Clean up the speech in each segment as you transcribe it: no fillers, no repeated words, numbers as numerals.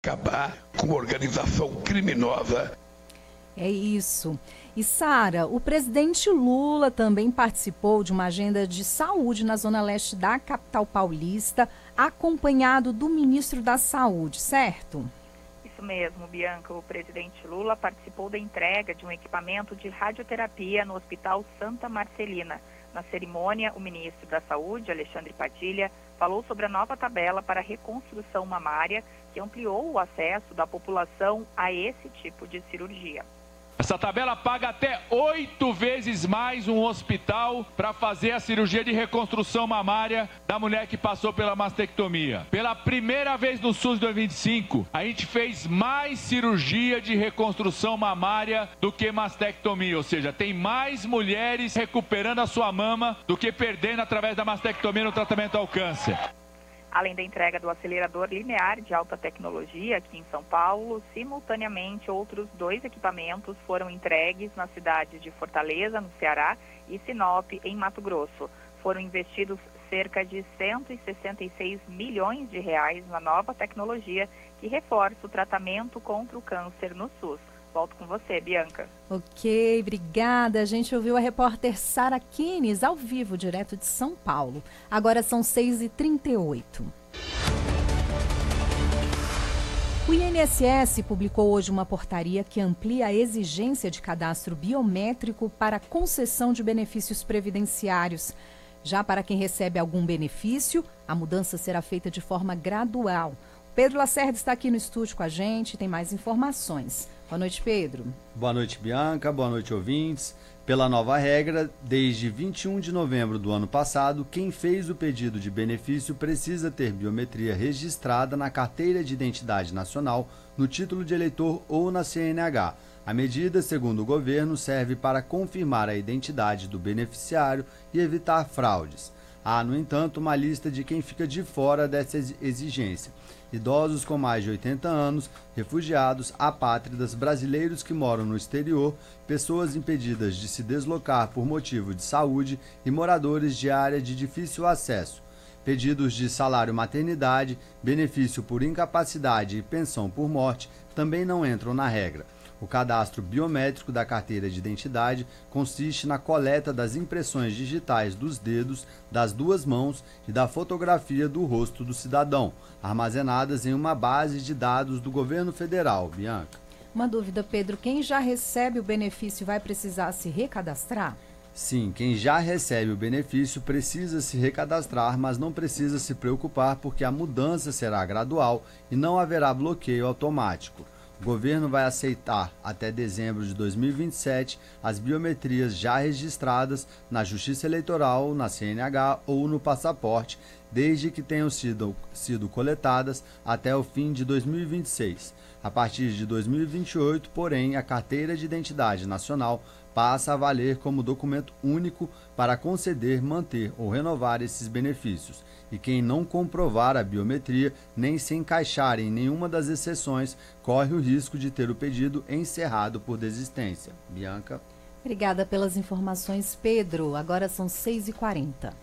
Acabar com a organização criminosa. É isso. E Sara, o presidente Lula também participou de uma agenda de saúde na zona leste da capital paulista, acompanhado do ministro da Saúde, certo? Isso mesmo, Bianca. O presidente Lula participou da entrega de um equipamento de radioterapia no Hospital Santa Marcelina. Na cerimônia, o ministro da Saúde, Alexandre Padilha, falou sobre a nova tabela para reconstrução mamária, que ampliou o acesso da população a esse tipo de cirurgia. Essa tabela paga até 8 vezes mais um hospital para fazer a cirurgia de reconstrução mamária da mulher que passou pela mastectomia. Pela primeira vez no SUS 2025, a gente fez mais cirurgia de reconstrução mamária do que mastectomia, ou seja, tem mais mulheres recuperando a sua mama do que perdendo através da mastectomia no tratamento ao câncer. Além da entrega do acelerador linear de alta tecnologia aqui em São Paulo, simultaneamente outros 2 equipamentos foram entregues nas cidades de Fortaleza, no Ceará, e Sinop, em Mato Grosso. Foram investidos cerca de 166 milhões de reais na nova tecnologia que reforça o tratamento contra o câncer no SUS. Volto com você, Bianca. Ok, obrigada. A gente ouviu a repórter Sara Kines ao vivo, direto de São Paulo. Agora são 6h38. O INSS publicou hoje uma portaria que amplia a exigência de cadastro biométrico para concessão de benefícios previdenciários. Já para quem recebe algum benefício, a mudança será feita de forma gradual. Pedro Lacerda está aqui no estúdio com a gente e tem mais informações. Boa noite, Pedro. Boa noite, Bianca. Boa noite, ouvintes. Pela nova regra, desde 21 de novembro do ano passado, quem fez o pedido de benefício precisa ter biometria registrada na Carteira de Identidade Nacional, no título de eleitor ou na CNH. A medida, segundo o governo, serve para confirmar a identidade do beneficiário e evitar fraudes. Há, no entanto, uma lista de quem fica de fora dessa exigência. Idosos com mais de 80 anos, refugiados, apátridas, brasileiros que moram no exterior, pessoas impedidas de se deslocar por motivo de saúde e moradores de área de difícil acesso. Pedidos de salário maternidade, benefício por incapacidade e pensão por morte também não entram na regra. O cadastro biométrico da carteira de identidade consiste na coleta das impressões digitais dos dedos, das 2 mãos e da fotografia do rosto do cidadão, armazenadas em uma base de dados do governo federal. Bianca. Uma dúvida, Pedro. Quem já recebe o benefício vai precisar se recadastrar? Sim, quem já recebe o benefício precisa se recadastrar, mas não precisa se preocupar porque a mudança será gradual e não haverá bloqueio automático. O governo vai aceitar até dezembro de 2027 as biometrias já registradas na Justiça Eleitoral, na CNH ou no passaporte, desde que tenham sido coletadas até o fim de 2026. A partir de 2028, porém, a Carteira de Identidade Nacional passa a valer como documento único para conceder, manter ou renovar esses benefícios. E quem não comprovar a biometria nem se encaixar em nenhuma das exceções corre o risco de ter o pedido encerrado por desistência. Bianca. Obrigada pelas informações, Pedro. Agora são 6h40.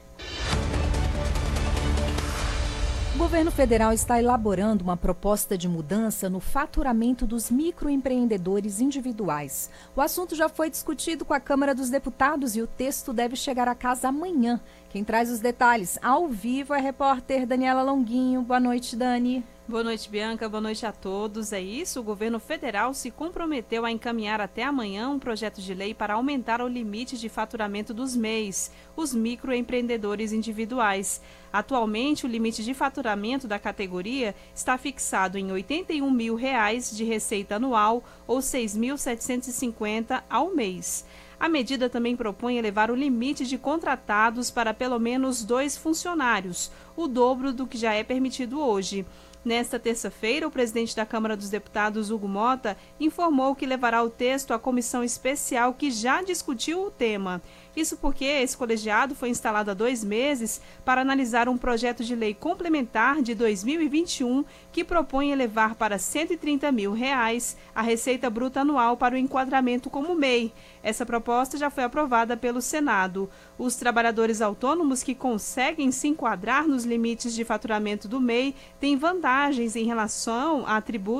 O governo federal está elaborando uma proposta de mudança no faturamento dos microempreendedores individuais. O assunto já foi discutido com a Câmara dos Deputados e o texto deve chegar à casa amanhã. Quem traz os detalhes ao vivo é a repórter Daniela Longuinho. Boa noite, Dani. Boa noite, Bianca. Boa noite a todos. É isso, o governo federal se comprometeu a encaminhar até amanhã um projeto de lei para aumentar o limite de faturamento dos MEIs, os microempreendedores individuais. Atualmente, o limite de faturamento da categoria está fixado em R$ 81 mil de receita anual ou R$ 6.750 ao mês. A medida também propõe elevar o limite de contratados para pelo menos 2 funcionários, o dobro do que já é permitido hoje. Nesta terça-feira, o presidente da Câmara dos Deputados, Hugo Mota, informou que levará o texto à comissão especial que já discutiu o tema. Isso porque esse colegiado foi instalado há 2 meses para analisar um projeto de lei complementar de 2021 que propõe elevar para R$ 130 mil a receita bruta anual para o enquadramento como MEI. Essa proposta já foi aprovada pelo Senado. Os trabalhadores autônomos que conseguem se enquadrar nos limites de faturamento do MEI têm vantagens em relação a tributos